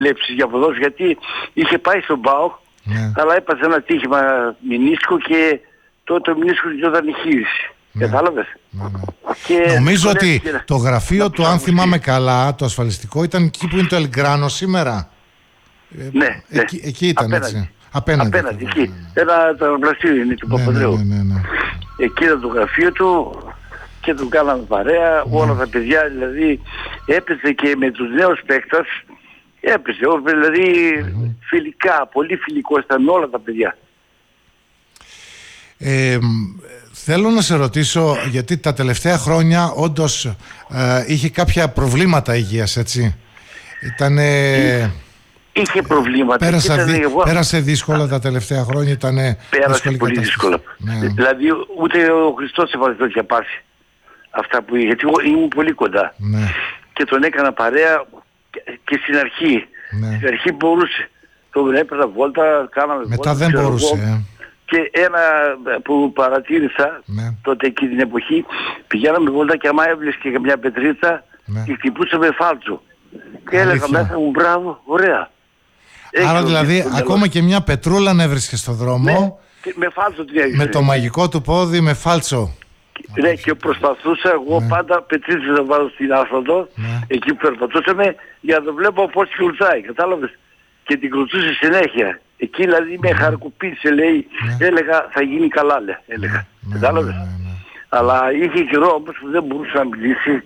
λέψεις για ποδόσφαιρο, γιατί είχε πάει στον ΠΑΟΚ, αλλά έπαθε ένα τύχημα μηνίσκο και τότε το μηνίσκο γινόταν η χείριση. Κατάλαβες. Νομίζω ότι το γραφείο του, αν θυμάμαι καλά, το ασφαλιστικό ήταν εκεί που είναι το Ελγκράνο σήμερα. Ναι, εκεί ήταν, έτσι. Απέναντι εκεί. Ένα ταυροπλαστείο είναι του Παπαδρέου. Εκεί ήταν το γραφείο του και του κάναμε παρέα. Όλα τα παιδιά, δηλαδή έπαιζε και με τους νέους παίκτες. Έπαιζε, δηλαδή φιλικά, πολύ φιλικό ήταν όλα τα παιδιά. Θέλω να σε ρωτήσω, γιατί τα τελευταία χρόνια όντως είχε κάποια προβλήματα υγείας, έτσι. Είχε προβλήματα. Πέρασε δύσκολα τα τελευταία χρόνια. Πέρασε πολύ δύσκολα. Δηλαδή ούτε ο Χριστός έβαλε τέτοια πάση. Αυτά που είχε. Γιατί ήμουν πολύ κοντά. Και τον έκανα παρέα και στην αρχή. Στην αρχή μπορούσε. Τον έπαιρνα βόλτα, κάναμε μετά βόλτα. Δεν μπορούσε. Και ένα που παρατήρησα τότε εκεί την εποχή, πηγαίναμε βόλτα και άμα έβλεπες και μια πετρίτσα και χτυπούσαμε φάλτσο. Και έλεγα μέσα μου, μπράβο, ωραία. Άρα δηλαδή ακόμα και μια πετρούλα να έβρισκε στο δρόμο, με φάλτσο την έδειξε. Με το μαγικό του πόδι, με φάλτσο. Ναι, και προσπαθούσα εγώ πάντα πετρίτσες να βάλω στην άσφαλτο, εκεί που περπατούσαμε, για να το βλέπω πώς κρουτσάει, κατάλαβες. Και την κρουτσούσε συνέχεια. Εκεί δηλαδή με χαρκουπίτησε, λέει, έλεγα θα γίνει καλά, έλεγα. Κατάλαβες. Αλλά είχε καιρό όμως που δεν μπορούσε να μιλήσει,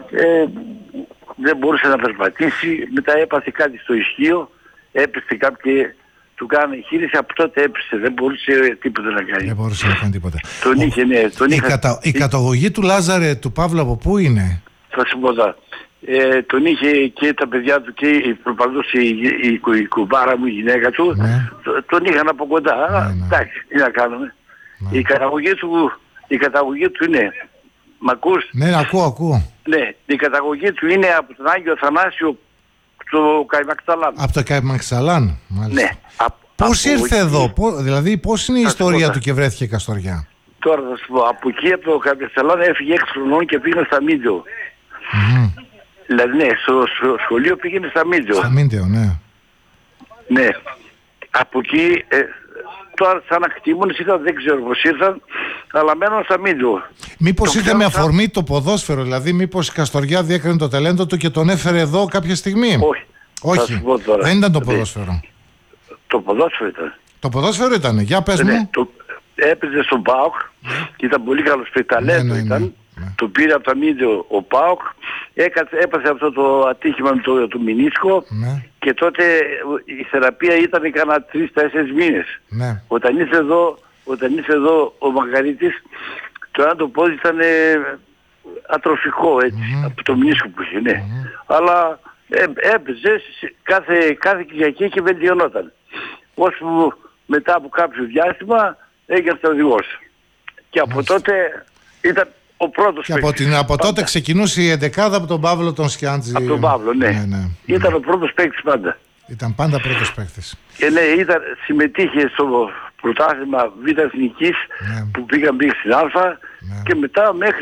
δεν μπορούσε να περπατήσει, μετά έπαθε κάτι στο ισχύο, έπεσε κάποιοι, του κάνανε χείριση, από τότε έπεσε, δεν μπορούσε τίποτα να κάνει. Δεν μπορούσε να κάνει τίποτα. Τον είχε, ναι. Η καταγωγή του Λάζαρε, του Παύλου, από πού είναι? Θα σου πω τώρα. Τον είχε και τα παιδιά του και προπαντούσε η κουμπάρα μου, η γυναίκα του, τον είχαν από κοντά. Εντάξει, τι να κάνουμε. Η καταγωγή του είναι, μ' ακούς? Ναι, ακούω. Ναι, η καταγωγή του είναι από τον Άγιο Αθανάσιο του Καϊμαξαλάν. Από το Καϊμαξαλάν, μάλιστα. Ναι. Πώς ήρθε εδώ, δηλαδή πώς είναι η ιστορία του και βρέθηκε Καστοριά? Τώρα θα σου πω, από εκεί από το Καϊμαξαλάν έφυγε 6 χρονών και πήγαινε στα Μίντεο. Δηλαδή ναι, στο σχολείο πήγαινε στα Μίντεο. Στα Μίντεο, ναι. Ναι. Από εκεί, τώρα σαν ακτήμονες ήρθαν, δεν ξέρω πώς ήρθαν, αλλά μένω στα Μίντεο. Μήπως ήρθε με αφορμή το ποδόσφαιρο, δηλαδή μήπως η Καστοριά διέκρινε το ταλέντο του και τον έφερε εδώ κάποια στιγμή? Όχι. Δεν ήταν το ποδόσφαιρο. Το ποδόσφαιρο ήταν. Το ποδόσφαιρο ήταν, για πες μου. Έπαιζε στον ΠΑΟΚ, ήταν πολύ καλός ταλέντο ήταν. Το πήρε από τα Μίντεο ο ΠΑΟΚ, έπαθε αυτό το ατύχημα με το μηνίσκο και τότε η θεραπεία ήταν κάνα 3-4 μήνες. Όταν ήρθε εδώ ο Μαργαρίτης, το ένα το πόδι ήταν ατροφικό έτσι, από το μηνίσκο που είχε, αλλά έπαιζε κάθε Κυριακή και βελτιωνόταν. Ώσπου μετά από κάποιο διάστημα έγινε στρατηγός. Και από τότε ήταν ο πρώτος παίκτης. Και από τότε ξεκινούσε η εντεκάδα από τον Παύλο τον Σκιάντζη. Από τον Παύλο, ναι. Ήταν ο πρώτος παίκτης πάντα. Ήταν πάντα πρώτος παίκτης. Και ναι, συμμετείχε στο πρωτάθλημα Β' Εθνικής που πήγε στην Α και μετά μέχρι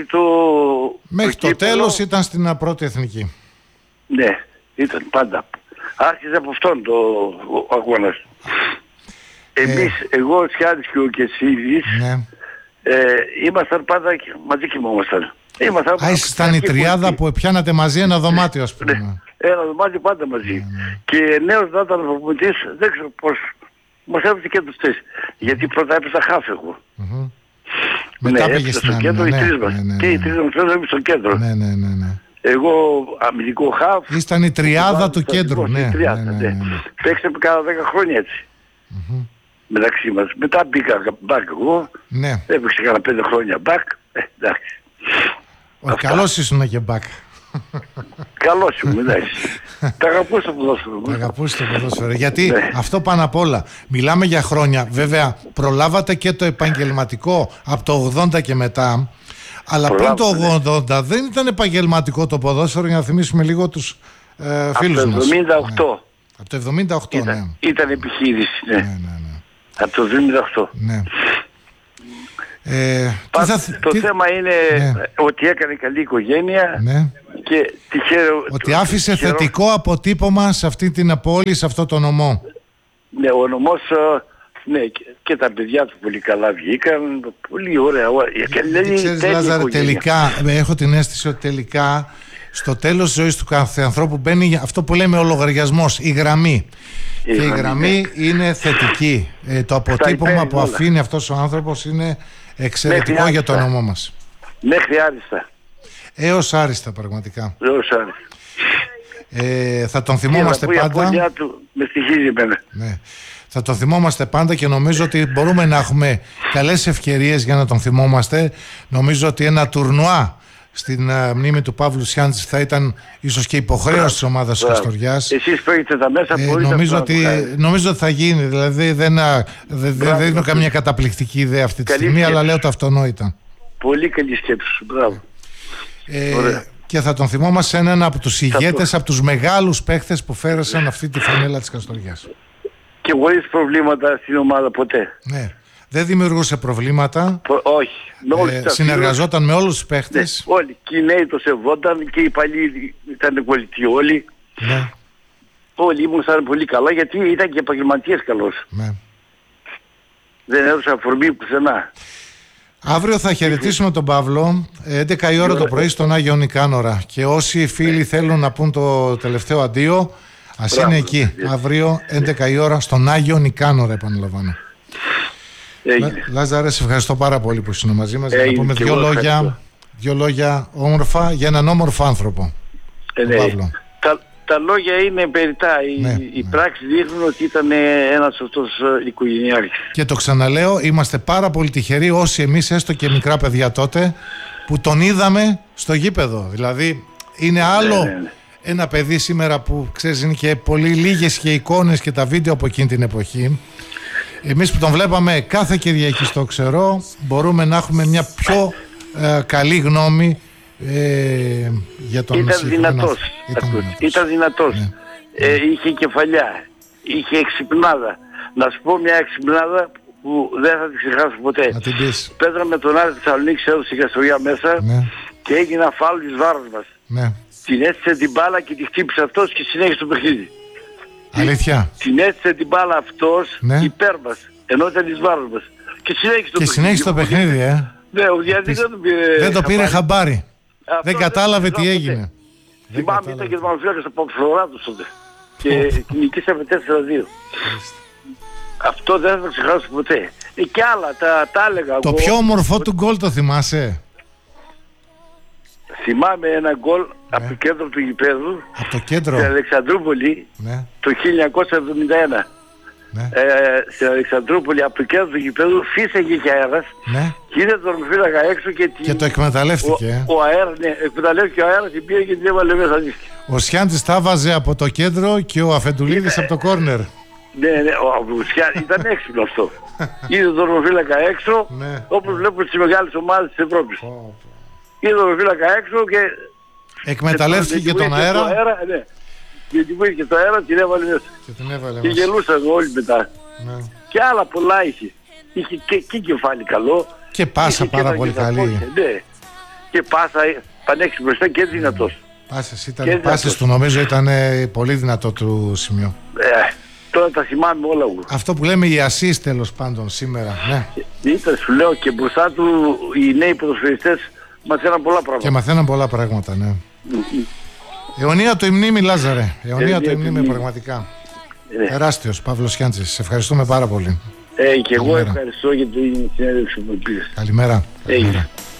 το τέλος ήταν στην πρώτη εθνική. Ναι, ήταν πάντα. Άρχισε από αυτόν ο αγώνας. Εμείς, εγώ, ο Σκιάντης και ο Κεσίδης, ήμασταν πάντα μαζί κοιμόμασταν. Ήσασταν η τριάδα που πιάνατε μαζί ένα δωμάτιο, ας πούμε. Ναι, ένα δωμάτιο πάντα μαζί. Και νέος να ήταν προπονητής, δεν ξέρω πώς, μας έβρισε και τους τρεις. Γιατί πρώτα έπαιζα χάφ εγώ. Μετά πήγε στην στο κέντρο οι τρεις μας. Και οι τρεις μας έπαιζαν στο κέντρο. Εγώ αμυντικό χάφ. Ήσταν η τριάδα του κέντρου. Παίξαμε κάνα 10 χρόνια έτσι. Μεταξύ μας. Μετά μπήκα μπακ εγώ. Έπαιξε κάνα 5 χρόνια μπακ. Εντάξει. Καλός ήσουν και μπακ. Καλός ήμουν, εντάξει. Τα αγαπούσα το ποδόσφαιρο. Τα αγαπούσα το ποδόσφαιρο. Γιατί αυτό πάνω απ' όλα. Μιλάμε για χρόνια. Βέβαια, προλάβατε και το επαγγελματικό από το 80 και μετά. Αλλά πριν το 80 δεν ήταν επαγγελματικό το ποδόσφαιρο, για να θυμίσουμε λίγο τους φίλους μας. Από το 78. Από το 78, ήταν επιχείρηση, Από το 78. Το θέμα είναι ότι έκανε καλή οικογένεια και τυχαίο. Ότι άφησε θετικό αποτύπωμα σε αυτή την πόλη, σε αυτό το νομό. Ναι, ο νομός, ναι, και τα παιδιά του πολύ καλά βγήκαν, πολύ ωραία. Ξέρεις, Λάζαρε, τελικά, έχω την αίσθηση ότι τελικά στο τέλος της ζωής του κάθε ανθρώπου μπαίνει αυτό που λέμε ο λογαριασμός, η γραμμή. Και η γραμμή είναι θετική. Το αποτύπωμα που αφήνει αυτός ο άνθρωπος είναι εξαιρετικό για το νομό μας. Μέχρι άριστα. Έως άριστα, πραγματικά. Έως άριστα. Θα τον θυμόμαστε πάντα. Η του με στοιχίζει εμένα. Ναι. Θα τον θυμόμαστε πάντα και νομίζω ότι μπορούμε να έχουμε καλές ευκαιρίες για να τον θυμόμαστε. Νομίζω ότι ένα τουρνουά στην μνήμη του Παύλου Σιάντζη θα ήταν ίσως και υποχρέωση της ομάδας της Καστοριάς. Εσείς που έχετε τα μέσα νομίζω ότι θα γίνει. Δηλαδή δεν είναι καμία καταπληκτική ιδέα αυτή τη στιγμή, αλλά λέω το αυτονόητα. Πολύ καλή σκέψη σου. Μπράβο. Και θα τον θυμόμαστε έναν από τους ηγέτες, από τους μεγάλους παίχτες που φέρασαν αυτή τη φανέλα της Καστοριάς. Και χωρίς προβλήματα στην ομάδα ποτέ. Ναι. Δεν δημιουργούσε προβλήματα. Όχι. Συνεργαζόταν με όλους τους παίχτες. Ναι, όλοι. Και οι νέοι το σεβόταν και οι παλιοί ήταν κολλητοί όλοι. Ναι. Όλοι ήμουν πολύ καλά γιατί ήταν και επαγγελματίες καλός. Ναι. Δεν έδωσα αφορμή πουθενά. Αύριο θα χαιρετήσουμε τον Παύλο 11 η ώρα το πρωί στον Άγιο Νικάνορα. Και όσοι φίλοι θέλουν να πούν το τελευταίο αντίο, ας είναι εκεί. Αύριο 11 η ώρα στον Άγιο Νικάνορα, επαναλαμβάνω. Λάζαρε, σε ευχαριστώ πάρα πολύ που ήσουν μαζί μας. Για να πούμε δύο λόγια όμορφα για έναν όμορφο άνθρωπο. Παύλο. Τα λόγια είναι περιττά. Οι πράξεις δείχνουν ότι ήταν ένας σωστός οικογενειάρχης. Και το ξαναλέω, είμαστε πάρα πολύ τυχεροί όσοι εμείς, έστω και μικρά παιδιά τότε, που τον είδαμε στο γήπεδο. Δηλαδή είναι άλλο ένα παιδί σήμερα που ξέρεις είναι και πολύ λίγες και εικόνες και τα βίντεο από εκείνη την εποχή. Εμείς που τον βλέπαμε κάθε Κυριακή στο Ξερό μπορούμε να έχουμε μια πιο καλή γνώμη για τον Ήταν δυνατός. Ήταν δυνατός. Ναι. Είχε κεφαλιά. Είχε εξυπνάδα. Να σου πω μια εξυπνάδα που δεν θα τη ξεχάσω ποτέ. Να την πεις. Πέτραμε τον Άρη Θεσσαλονίκη, έδωσε η Καστοριά μέσα και έγινε ένα φάουλ της βάρος μας. Ναι. Την έστησε την μπάλα και τη χτύπησε αυτός και συνέχισε το παιχνίδι. Αλήθεια. Την έστησε την μπάλα αυτός υπέρ μας, ενώ ήταν της βάρος μας. Και συνέχισε το παιχνίδι. Ναι, ο διαδίκτυος δεν το πήρε χαμπάρι. Δεν κατάλαβε τι έγινε. Θυμάμαι, ήταν και το Μανουσιάκας από φλωρά του τότε. Και νικήσαμε 4-2. Αυτό δεν θα το ξεχάσω ποτέ. Και άλλα, τα έλεγα. Το πιο όμορφο του γκολ το θυμάσαι? Θυμάμαι ένα γκολ από το κέντρο του γηπέδου. Από το κέντρο. Στην Αλεξανδρούπολη το 1971. Στην Αλεξανδρούπολη από το κέντρο του γηπέδου φύσαγε και αέρας και είδε τον φύλακα έξω και το εκμεταλλεύτηκε. Ο αέρας, εκμεταλλεύτηκε ο αέρας και πήγε και την έβαλε μέσα δίσκη. Ο Σιάντζης τα βάζε από το κέντρο και ο Αφεντουλίδης από το κόρνερ. Ναι, ήταν έξυπνο αυτό. Είδε τον φύλακα έξω, όπως βλέπουμε στις μεγάλες ομάδες της Ευρώπης. Είδε τον φύλακα έξω και εκμεταλλεύτηκε και τον αέρα. Και την πήγε και το αέρα, την έβαλε μέσα. Και γελούσαν όλοι μετά. Και άλλα πολλά είχε. Είχε και κεφάλι καλό. Και πάσα πάρα πολύ καλή. Ναι. Και πάσα πανέξυπνο και δυνατός. Πάσες του νομίζω ήταν πολύ δυνατό του σημείο. Τώρα τα θυμάμαι όλα εγώ. Αυτό που λέμε οι ασίς τέλος πάντων σήμερα. Ήταν, σου λέω, και μπροστά του οι νέοι ποδοσφαιριστές μαθαίναν πολλά πράγματα. Και μαθαίναν πολλά πράγματα, ναι. Αιωνία του η μνήμη, Λάζαρε. Αιωνία του η μνήμη, πραγματικά. Τεράστιος Παύλος Σιάντζης. Σε ευχαριστούμε πάρα πολύ. Και εγώ ευχαριστώ για την συνέντευξη που πήρες. Καλημέρα.